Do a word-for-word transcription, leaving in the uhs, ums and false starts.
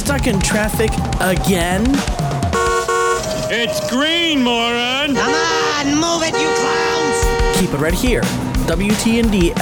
stuck in traffic again? It's green, moron! Come on, move it, you clowns! Keep it right here. W T N D